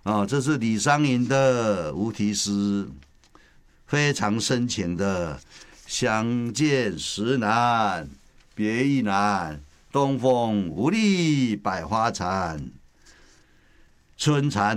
这是李商隐的无题诗，非常深情的。相见时难别亦难，东风无力百花残。春蚕